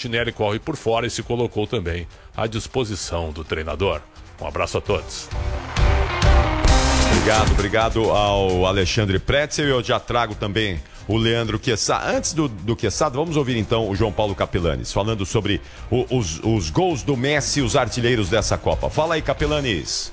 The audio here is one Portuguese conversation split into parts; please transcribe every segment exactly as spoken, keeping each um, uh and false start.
Tinelli corre por fora e se colocou também à disposição do treinador. Um abraço a todos. Obrigado, obrigado ao Alexandre Pretzel. Eu já trago também o Leandro Quessada. Antes do, do Quessada, vamos ouvir então o João Paulo Capelanes, falando sobre o, os, os gols do Messi, os artilheiros dessa Copa. Fala aí, Capelanes.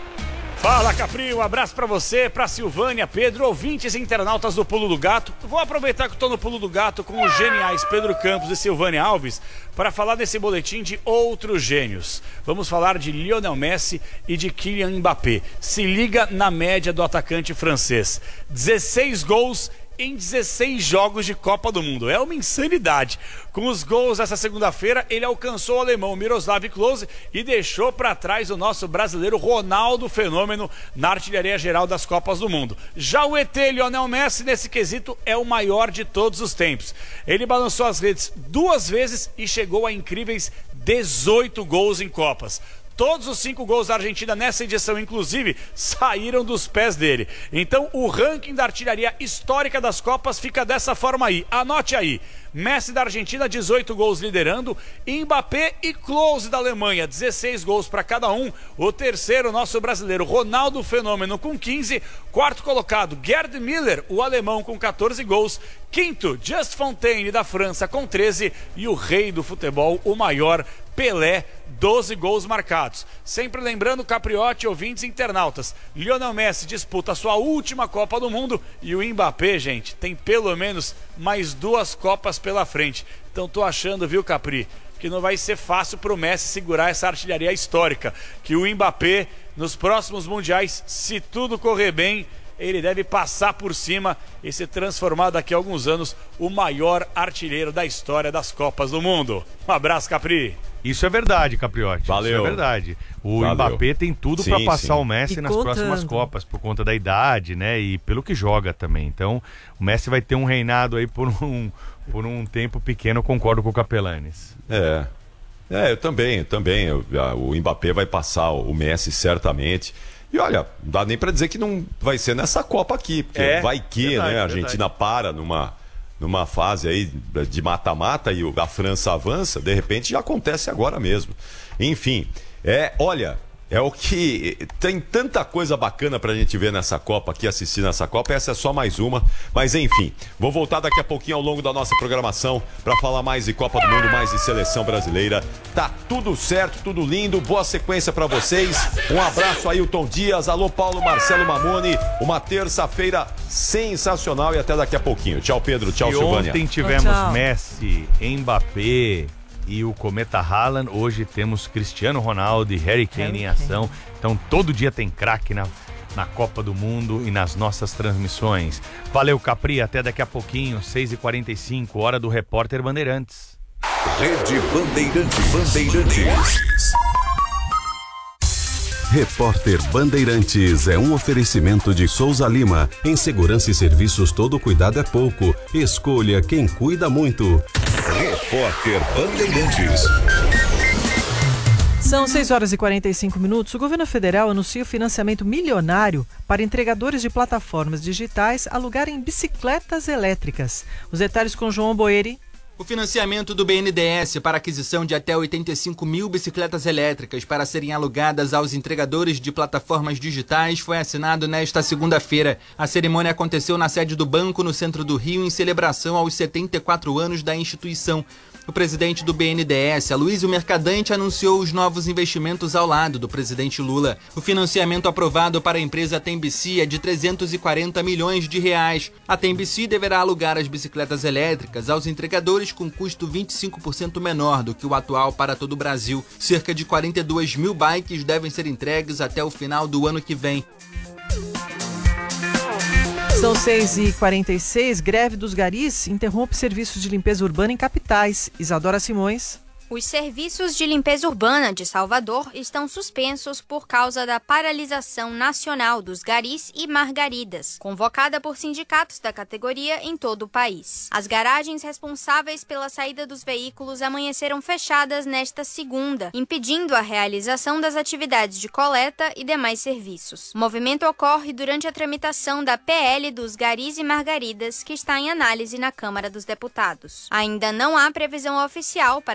Fala, Capri, um abraço pra você, pra Silvânia, Pedro, ouvintes e internautas do Pulo do Gato. Vou aproveitar que eu tô no Pulo do Gato com os geniais Pedro Campos e Silvânia Alves para falar desse boletim de outros gênios. Vamos falar de Lionel Messi e de Kylian Mbappé. Se liga na média do atacante francês. dezesseis gols em dezesseis jogos de Copa do Mundo. É uma insanidade. Com os gols dessa segunda-feira, ele alcançou o alemão Miroslav Klose e deixou para trás o nosso brasileiro Ronaldo Fenômeno na artilharia geral das Copas do Mundo. Já o E T Lionel Messi, nesse quesito, é o maior de todos os tempos. Ele balançou as redes duas vezes e chegou a incríveis dezoito gols em Copas. Todos os cinco gols da Argentina nessa edição, inclusive, saíram dos pés dele. Então, o ranking da artilharia histórica das Copas fica dessa forma aí. Anote aí. Messi da Argentina, dezoito gols liderando. Mbappé e Klose da Alemanha, dezesseis gols para cada um. O terceiro, nosso brasileiro Ronaldo Fenômeno com quinze. Quarto colocado, Gerd Müller, o alemão com catorze gols. Quinto, Just Fontaine da França com treze. E o rei do futebol, o maior, Pelé, doze gols marcados. Sempre lembrando, Capriotti, ouvintes e internautas, Lionel Messi disputa a sua última Copa do Mundo e o Mbappé, gente, tem pelo menos mais duas Copas pela frente. Então tô achando, viu, Capri, que não vai ser fácil pro Messi segurar essa artilharia histórica, que o Mbappé, nos próximos mundiais, se tudo correr bem, ele deve passar por cima e se transformar daqui a alguns anos o maior artilheiro da história das Copas do Mundo. Um abraço, Capri. Isso é verdade, Capriotti. Valeu. Isso é verdade. O Valeu. Mbappé tem tudo para passar sim. o Messi E nas contando. próximas Copas, por conta da idade, né? E pelo que joga também. Então, o Messi vai ter um reinado aí por um, por um tempo pequeno, eu concordo com o Capelanes. É. É, eu também, eu também. Eu, a, o Mbappé vai passar o Messi certamente. E olha, não dá nem para dizer que não vai ser nessa Copa aqui, porque É, vai que, verdade, né? A Argentina para numa, numa fase aí de mata-mata e a França avança, de repente já acontece agora mesmo. Enfim, é, olha, é o que tem tanta coisa bacana pra gente ver nessa Copa aqui, assistir nessa Copa. Essa é só mais uma, mas enfim, vou voltar daqui a pouquinho ao longo da nossa programação pra falar mais de Copa do Mundo, mais de seleção brasileira. Tá tudo certo, tudo lindo, boa sequência pra vocês. Um abraço aí, o Tom Dias, alô Paulo Marcelo Mamone, uma terça-feira sensacional e até daqui a pouquinho. Tchau, Pedro, tchau, E Silvânia. ontem tivemos Tchau. Messi, Mbappé e o Cometa Haaland. Hoje temos Cristiano Ronaldo e Harry Kane Harry em ação. Então todo dia tem craque na, na Copa do Mundo e nas nossas transmissões. Valeu, Capri, até daqui a pouquinho, seis e quarenta e cinco, hora do Repórter Bandeirantes. Rede Bandeirantes. Bandeirantes. Repórter Bandeirantes é um oferecimento de Souza Lima. Em segurança e serviços, todo cuidado é pouco. Escolha quem cuida muito. Repórter Bandeirantes. São seis horas e quarenta e cinco minutos. O governo federal anuncia o financiamento milionário para entregadores de plataformas digitais alugarem bicicletas elétricas. Os detalhes com João Boeri. O financiamento do B N D E S para aquisição de até oitenta e cinco mil bicicletas elétricas para serem alugadas aos entregadores de plataformas digitais foi assinado nesta segunda-feira. A cerimônia aconteceu na sede do banco no centro do Rio em celebração aos setenta e quatro anos da instituição. O presidente do B N D E S, Aloysio Mercadante, anunciou os novos investimentos ao lado do presidente Lula. O financiamento aprovado para a empresa Tembici é de trezentos e quarenta milhões de reais. A Tembici deverá alugar as bicicletas elétricas aos entregadores com custo vinte e cinco por cento menor do que o atual para todo o Brasil. Cerca de quarenta e duas mil bikes devem ser entregues até o final do ano que vem. São seis e quarenta e seis, greve dos garis interrompe serviços de limpeza urbana em capitais. Isadora Simões. Os serviços de limpeza urbana de Salvador estão suspensos por causa da paralisação nacional dos garis e margaridas, convocada por sindicatos da categoria em todo o país. As garagens responsáveis pela saída dos veículos amanheceram fechadas nesta segunda, impedindo a realização das atividades de coleta e demais serviços. O movimento ocorre durante a tramitação da P L dos garis e margaridas, que está em análise na Câmara dos Deputados. Ainda não há previsão oficial para